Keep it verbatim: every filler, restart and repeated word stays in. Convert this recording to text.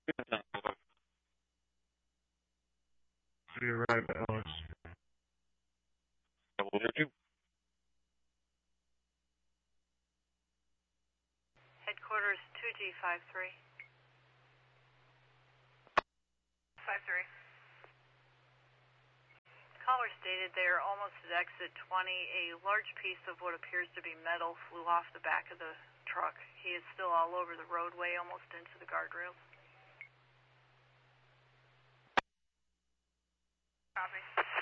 We arrive at Ellis. Headquarters two G five three. five three. Caller stated they are almost at exit twenty. A large piece of what appears to be metal flew off the back of the truck. He is still all over the roadway, almost into the guardrails. Copy.